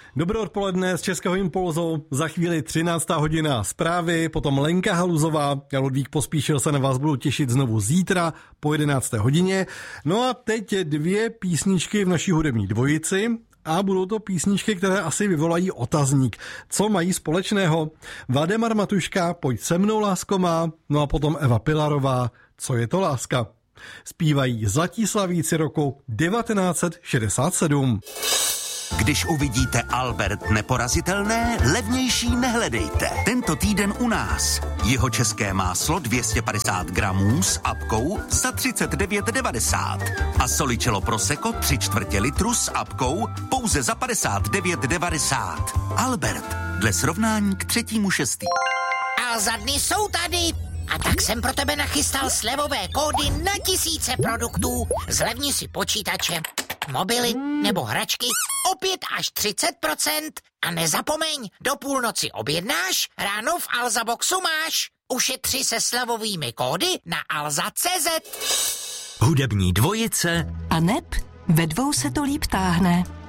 Dobré odpoledne z Českého impulzu, za chvíli 13. hodina zprávy, potom Lenka Haluzová, já Ludvík Pospíšil se na vás budu těšit znovu zítra po 11. hodině. No a teď 2 písničky v naší hudební dvojici a budou to písničky, které asi vyvolají otazník. Co mají společného? Valdemar Matuška, Pojď se mnou, lásko má, no a potom Eva Pilarová, Co je to láska? Zpívají zlatí slavíci roku 1967. Když uvidíte Albert neporazitelné, levnější nehledejte. Tento týden u nás. Jihočeské máslo 250 gramů s apkou za 39,90. A Solicello Prosecco 3/4 litru s apkou pouze za 59,90. Albert, dle srovnání k 3.6. A za dny jsou tady. A tak jsem pro tebe nachystal slevové kódy na tisíce produktů. Zlevni si počítače, mobily nebo hračky o 5 až 30%. A nezapomeň, do půlnoci objednáš, ráno v Alza Boxu máš. Ušetři se slevovými kódy na alza.cz. Hudební dvojice a neb ve dvou se to líp táhne.